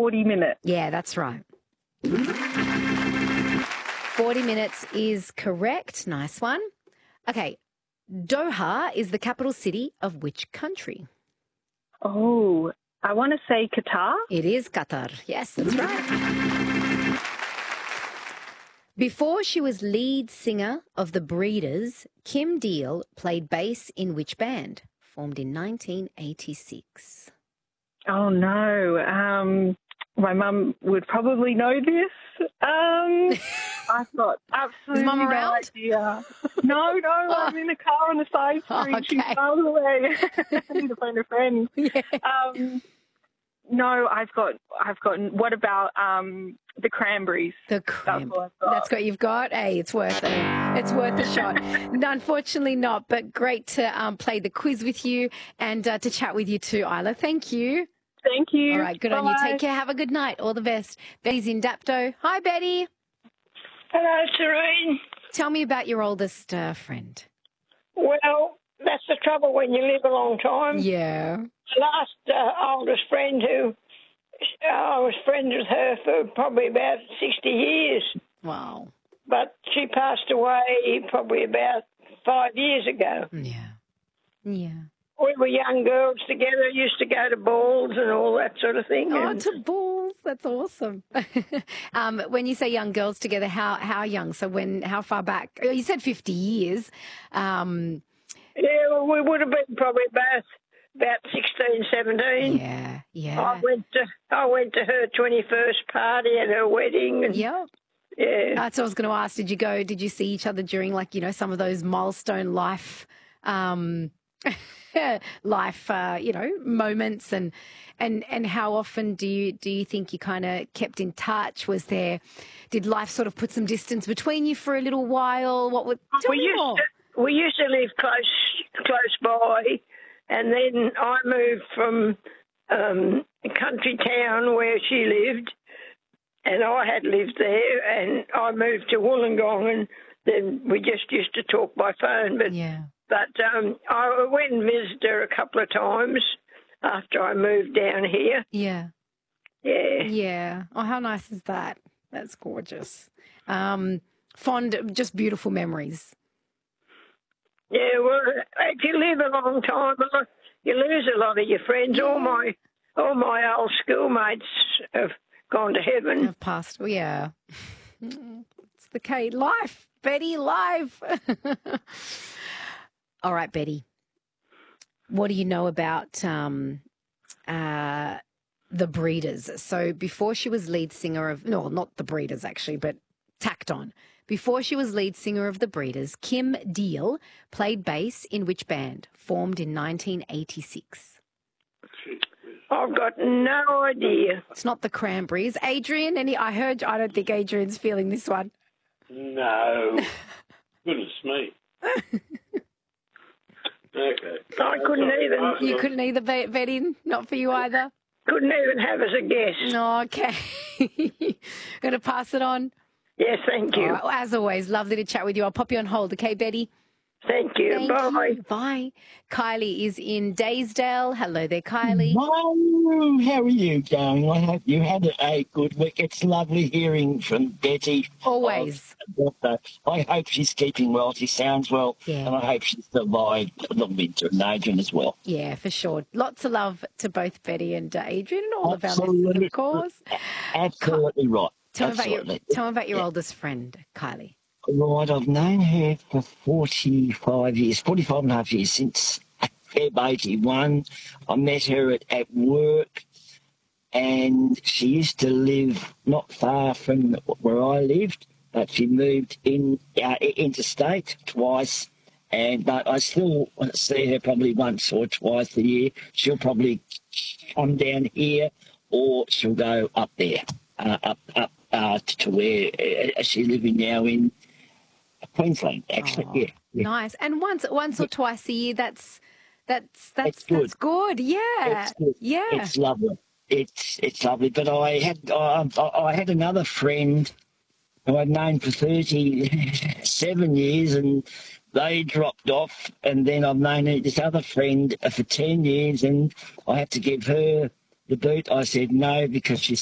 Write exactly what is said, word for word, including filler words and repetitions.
forty minutes. Yeah, that's right. forty minutes is correct. Nice one. Okay. Doha is the capital city of which country? Oh, I want to say Qatar. It is Qatar. Yes, that's right. Before she was lead singer of the Breeders, Kim Deal played bass in which band? Formed in nineteen eighty-six. Oh, no. Um, my mum would probably know this. Um, I've got absolutely Is Mum no around? idea. No, no, I'm in the car on the side street. Oh, She's okay. miles away. I need to phone a friend. Yeah. Um, no, I've got, I've got, what about um, the Cranberries? The cramp. That's what I've got. That's what you've got. Hey, it's worth it. It's worth a shot. No, unfortunately not, but great to um, play the quiz with you and uh, to chat with you too, Isla. Thank you. Thank you. All right, good Bye. on you. Take care. Have a good night. All the best. Betty's in Dapto. Hi, Betty. Hello, Serene. Tell me about your oldest uh, friend. Well, that's the trouble when you live a long time. Yeah. The last uh, oldest friend who uh, I was friends with her for probably about sixty years, Wow. but she passed away probably about five years ago. Yeah. Yeah. We were young girls together, used to go to balls and all that sort of thing. Oh, and to balls. That's awesome. um, when you say young girls together, how how young? So when, how far back? Oh, you said fifty years. Um, yeah, well, we would have been probably about about sixteen, seventeen. yeah. Yeah. I went to I went to her twenty-first party at her wedding. And, Yep. yeah. That's what I was going to ask. Did you go, did you see each other during, like, you know, some of those milestone life, um, life, uh, you know, moments, and, and, and how often do you, do you think you kind of kept in touch? Was there, did life sort of put some distance between you for a little while? What would, tell we me used more. to, we used to live close close by, and then I moved from um, a country town where she lived, and I had lived there, and I moved to Wollongong, and then we just used to talk by phone. But Yeah. but um, I went and visited her a couple of times after I moved down here. Yeah. Yeah. Yeah. Oh, how nice is that? That's gorgeous. Um, fond, just beautiful memories. Yeah, well, if you live a long time, you lose a lot of your friends. All my all my old schoolmates have gone to heaven. I've passed. Well, yeah. It's the K life, Betty, life. All right, Betty. What do you know about um, uh, the Breeders? So before she was lead singer of, no, not the Breeders actually, but tacked on. Before she was lead singer of the Breeders, Kim Deal played bass in which band? Formed in nineteen eighty-six. I've got no idea. It's not the Cranberries. Adrian, any? I heard. I don't think Adrian's feeling this one. No. Goodness me. Okay. I couldn't even You couldn't either, Bet- Betty. Not for you either. couldn't even have as a guess. No, okay. Going to pass it on. Yes, thank you. All right, well, as always, lovely to chat with you. I'll pop you on hold, okay, Betty? Thank you. Thank Bye. you. Bye. Kylie is in Daysdale. Hello there, Kylie. Hello, how are you going? I hope you had a good week. It's lovely hearing from Betty. Always. Uh, I hope she's keeping well. She sounds well. Yeah. And I hope she's survived the winter and Adrian as well. Yeah, for sure. Lots of love to both Betty and uh, Adrian and all of our Absolutely. listeners, of course. Absolutely right. Tell me about your, Absolutely. tell me about your oldest friend, Kylie. Right, I've known her for forty-five years, forty-five and a half years, since Feb eighty-one. I met her at, at work, and she used to live not far from where I lived, but she moved in uh, interstate twice, and but I still see her probably once or twice a year. She'll probably come down here, or she'll go up there, uh, up up uh, to where uh, she's living now in Queensland, actually. Oh, yeah, yeah. Nice. And once once or twice a year, that's that's that's It's good. that's good. Yeah. It's good. Yeah. It's lovely. It's it's lovely. But I had I, I had another friend who I'd known for thirty-seven years, and they dropped off. And then I've known this other friend for ten years, and I had to give her the boot. I said no because she's